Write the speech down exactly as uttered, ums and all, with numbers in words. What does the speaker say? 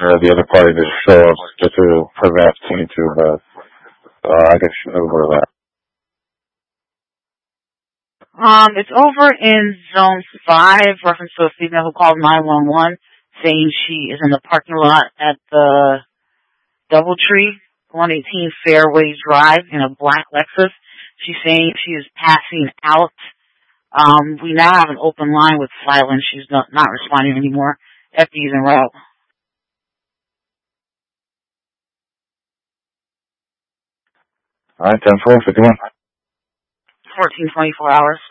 or the other party to show up just to prevent twenty-two, but uh, I guess you know where that. Um, it's over in Zone five, reference to a female who called nine one one, saying she is in the parking lot at the Doubletree, one eighteen Fairway Drive, in a black Lexus. She's saying she is passing out. Um, we now have an open line with silence. She's not, not responding anymore. F D is en route. All right, ten four, fifty-one. fourteen twenty-four hours.